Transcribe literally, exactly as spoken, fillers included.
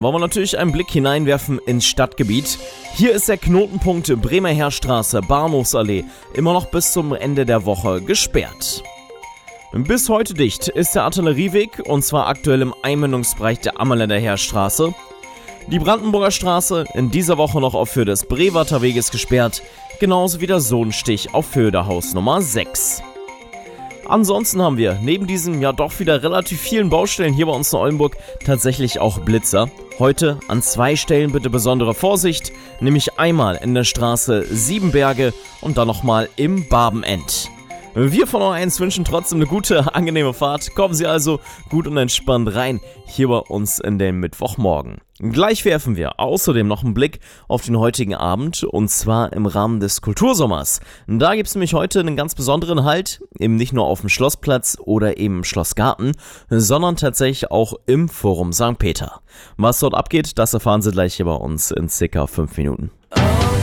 wollen wir natürlich einen Blick hineinwerfen ins Stadtgebiet. Hier ist der Knotenpunkt Bremer Heerstraße, Bahnhofsallee, immer noch bis zum Ende der Woche gesperrt. Bis heute dicht ist der Artillerieweg, und zwar aktuell im Einmündungsbereich der Ammerländer Heerstraße. Die Brandenburger Straße in dieser Woche noch auf Höhe des Brewarter Weges gesperrt, genauso wie der Sohnstich auf Höhe der Hausnummer sechs. Ansonsten haben wir neben diesen ja doch wieder relativ vielen Baustellen hier bei uns in Oldenburg tatsächlich auch Blitzer. Heute an zwei Stellen bitte besondere Vorsicht, nämlich einmal in der Straße Siebenberge und dann nochmal im Barbenend. Wir von euch eins wünschen trotzdem eine gute, angenehme Fahrt. Kommen Sie also gut und entspannt rein hier bei uns in den Mittwochmorgen. Gleich werfen wir außerdem noch einen Blick auf den heutigen Abend, und zwar im Rahmen des Kultursommers. Da gibt es nämlich heute einen ganz besonderen Halt, eben nicht nur auf dem Schlossplatz oder eben im Schlossgarten, sondern tatsächlich auch im Forum Sankt Peter. Was dort abgeht, das erfahren Sie gleich hier bei uns in circa fünf Minuten. Oh.